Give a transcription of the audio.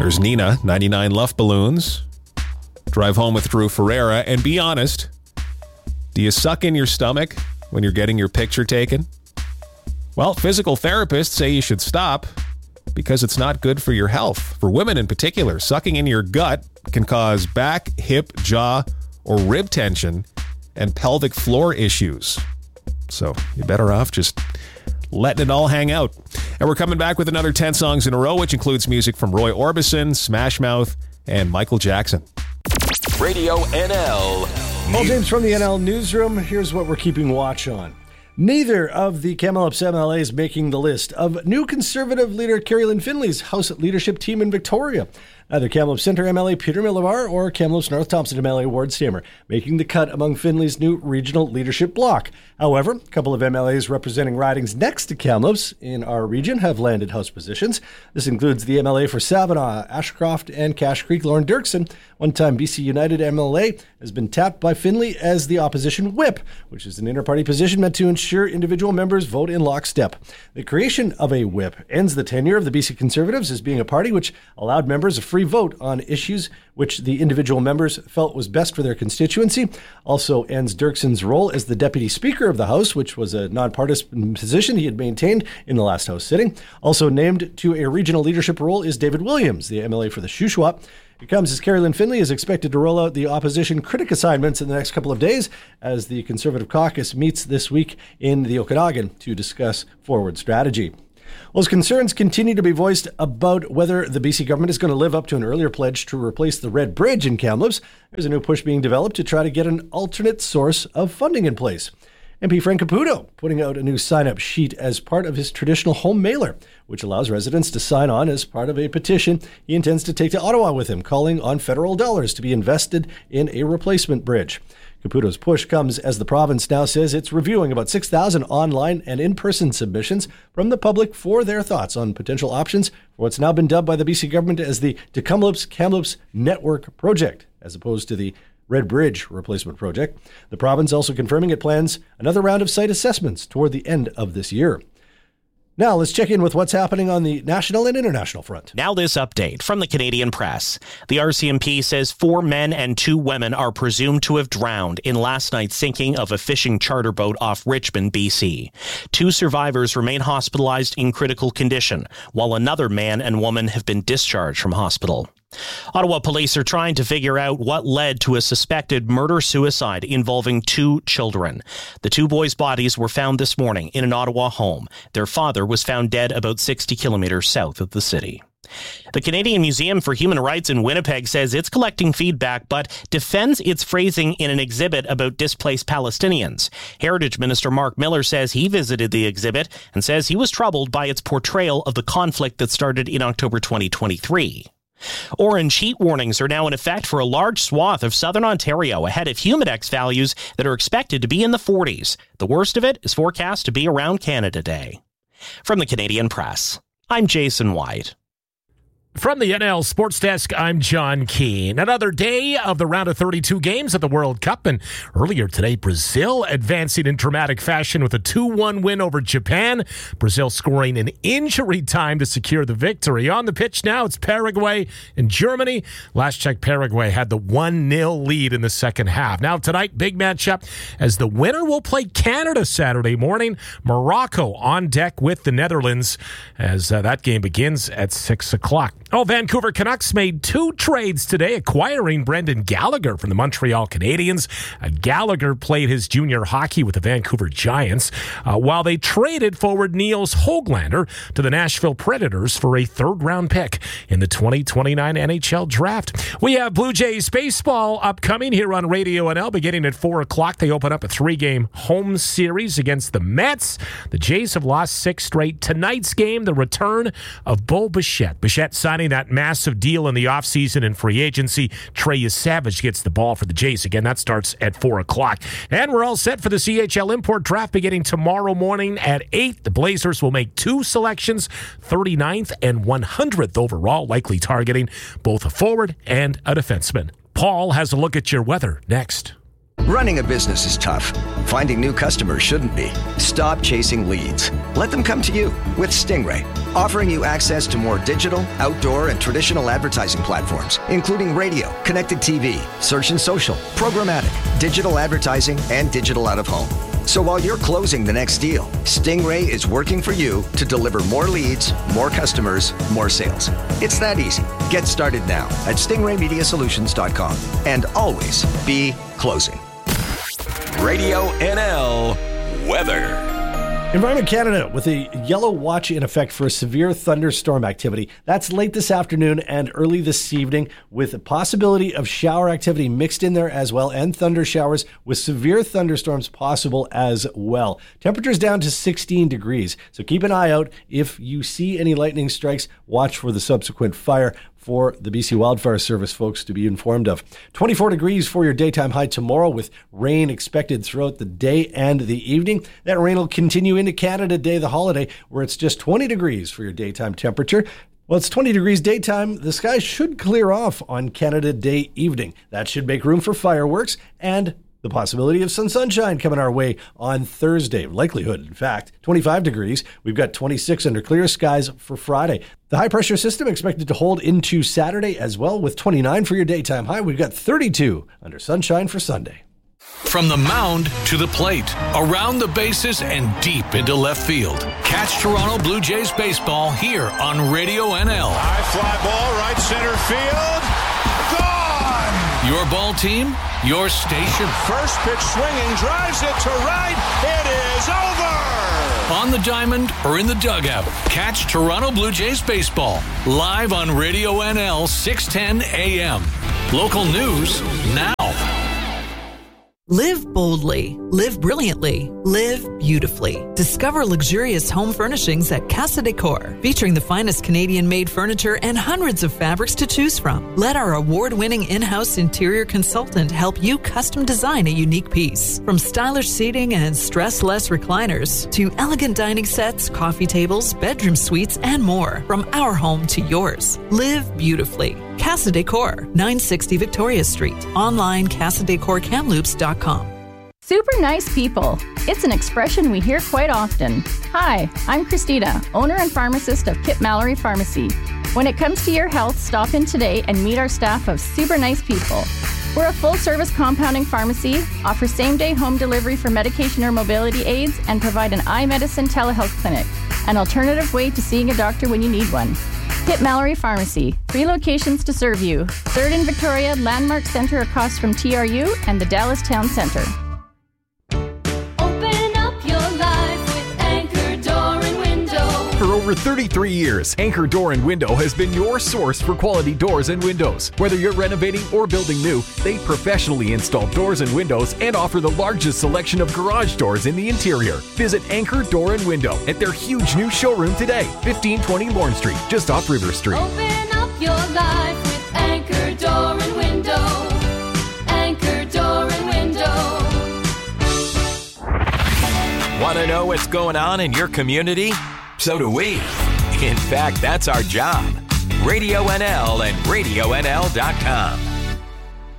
There's Nina, 99 Luff Balloons. Drive home with Drew Ferreira. And be honest, do you suck in your stomach when you're getting your picture taken? Well, physical therapists say you should stop because it's not good for your health. For women in particular, sucking in your gut can cause back, hip, jaw, or rib tension and pelvic floor issues. So you're better off just letting it all hang out. And we're coming back with another 10 songs in a row, which includes music from Roy Orbison, Smash Mouth, and Michael Jackson. Radio NL. Paul James from the NL Newsroom. Here's what we're keeping watch on. Neither of the Kamloops MLAs making the list of new Conservative leader Kerry Lynn Finley's House leadership team in Victoria. Neither Kamloops Centre MLA Peter Millibar or Kamloops North Thompson MLA Ward Stammer making the cut among Finley's new regional leadership bloc. However, a couple of MLAs representing ridings next to Kamloops in our region have landed House positions. This includes the MLA for Savannah, Ashcroft, and Cache Creek, Lauren Dirksen. One-time BC United MLA has been tapped by Finley as the opposition whip, which is an inter-party position meant to ensure individual members vote in lockstep. The creation of a whip ends the tenure of the BC Conservatives as being a party which allowed members a free vote on issues which the individual members felt was best for their constituency. Also ends Dirksen's role as the Deputy Speaker of the House, which was a nonpartisan position he had maintained in the last House sitting. Also named to a regional leadership role is David Williams, the MLA for the Shuswap. It comes as Kerry Lynn Finley is expected to roll out the opposition critic assignments in the next couple of days as the Conservative caucus meets this week in the Okanagan to discuss forward strategy. Well, as concerns continue to be voiced about whether the BC government is going to live up to an earlier pledge to replace the Red Bridge in Kamloops, there's a new push being developed to try to get an alternate source of funding in place. MP Frank Caputo putting out a new sign-up sheet as part of his traditional home mailer, which allows residents to sign on as part of a petition he intends to take to Ottawa with him, calling on federal dollars to be invested in a replacement bridge. Caputo's push comes as the province now says it's reviewing about 6,000 online and in-person submissions from the public for their thoughts on potential options for what's now been dubbed by the BC government as the Kamloops Network Project, as opposed to the Red Bridge replacement project. The province also confirming it plans another round of site assessments toward the end of this year. Now, let's check in with what's happening on the national and international front. Now this update from the Canadian Press. The RCMP says 4 men and 2 women are presumed to have drowned in last night's sinking of a fishing charter boat off Richmond, BC. 2 survivors remain hospitalized in critical condition, while another man and woman have been discharged from hospital. Ottawa police are trying to figure out what led to a suspected murder-suicide involving 2 children. The 2 boys' bodies were found this morning in an Ottawa home. Their father was found dead about 60 kilometers south of the city. The Canadian Museum for Human Rights in Winnipeg says it's collecting feedback but defends its phrasing in an exhibit about displaced Palestinians. Heritage Minister Mark Miller says he visited the exhibit and says he was troubled by its portrayal of the conflict that started in October 2023. Orange heat warnings are now in effect for a large swath of southern Ontario ahead of humidex values that are expected to be in the 40s. The worst of it is forecast to be around Canada Day. From the Canadian Press, I'm Jason White. From the NL Sports Desk, I'm John Keane. Another day of the round of 32 games at the World Cup, and earlier today, Brazil advancing in dramatic fashion with a 2-1 win over Japan. Brazil scoring in injury time to secure the victory. On the pitch now, it's Paraguay and Germany. Last check, Paraguay had the 1-0 lead in the second half. Now tonight, big matchup as the winner will play Canada Saturday morning. Morocco on deck with the Netherlands as that game begins at 6 o'clock. Vancouver Canucks made 2 trades today, acquiring Brendan Gallagher from the Montreal Canadiens. Gallagher played his junior hockey with the Vancouver Giants, while they traded forward Niels Höglander to the Nashville Predators for a 3rd-round pick in the 2029 NHL Draft. We have Blue Jays baseball upcoming here on Radio NL beginning at 4 o'clock. They open up a 3-game home series against the Mets. The Jays have lost 6 straight. Tonight's game, the return of Bo Bichette. Bichette signing that massive deal in the offseason and free agency. Trey Savage gets the ball for the Jays. Again, that starts at 4 o'clock. And we're all set for the CHL import draft beginning tomorrow morning at 8. The Blazers will make 2 selections, 39th and 100th overall, likely targeting both a forward and a defenseman. Paul has a look at your weather next. Running a business is tough. Finding new customers shouldn't be. Stop chasing leads. Let them come to you with Stingray, offering you access to more digital, outdoor, and traditional advertising platforms, including radio, connected TV, search and social, programmatic, digital advertising, and digital out-of-home. So while you're closing the next deal, Stingray is working for you to deliver more leads, more customers, more sales. It's that easy. Get started now at stingraymediasolutions.com and always be closing. Radio NL weather. Environment Canada with a yellow watch in effect for severe thunderstorm activity. That's late this afternoon and early this evening, with a possibility of shower activity mixed in there as well, and thunder showers with severe thunderstorms possible as well. Temperatures down to 16 degrees. So keep an eye out. If you see any lightning strikes, watch for the subsequent fire for the BC Wildfire Service folks to be informed of. 24 degrees for your daytime high tomorrow, with rain expected throughout the day and the evening. That rain will continue into Canada Day, the holiday, where it's just 20 degrees for your daytime temperature. Well, it's 20 degrees daytime. The sky should clear off on Canada Day evening. That should make room for fireworks and the possibility of some sunshine coming our way on Thursday. Likelihood, in fact, 25 degrees. We've got 26 under clear skies for Friday. The high pressure system expected to hold into Saturday as well, with 29 for your daytime high. We've got 32 under sunshine for Sunday. From the mound to the plate, around the bases and deep into left field. Catch Toronto Blue Jays baseball here on Radio NL. High fly ball, right center field. Gone! Your ball team, your station. First pitch swinging, drives it to right. It is over! On the diamond or in the dugout, catch Toronto Blue Jays baseball live on Radio NL 610 AM. Local news now. Live boldly, live brilliantly, live beautifully. Discover luxurious home furnishings at Casa Decor, featuring the finest Canadian-made furniture and hundreds of fabrics to choose from. Let our award-winning in-house interior consultant help you custom design a unique piece. From stylish seating and stress-less recliners to elegant dining sets, coffee tables, bedroom suites, and more. From our home to yours. Live beautifully. Casa Decor, 960 Victoria Street. Online, CasaDecorCamloops.com. Super nice people. It's an expression we hear quite often. Hi, I'm Christina, owner and pharmacist of Kip Mallory Pharmacy. When it comes to your health, stop in today and meet our staff of super nice people. We're a full-service compounding pharmacy, offer same-day home delivery for medication or mobility aids, and provide an eye medicine telehealth clinic, an alternative way to seeing a doctor when you need one. Kip Mallory Pharmacy, 3 locations to serve you. 3rd in Victoria, Landmark Center across from TRU, and the Dallas Town Center. Open up your life with Anchor Door and Window. For over 33 years, Anchor Door and Window has been your source for quality doors and windows. Whether you're renovating or building new, they professionally install doors and windows and offer the largest selection of garage doors in the interior. Visit Anchor Door and Window at their huge new showroom today, 1520 Lorne Street, just off River Street. Open up your life with Anchor Door and Window. Anchor Door and Window. Want to know what's going on in your community? So do we. In fact, that's our job. Radio NL and RadioNL.com.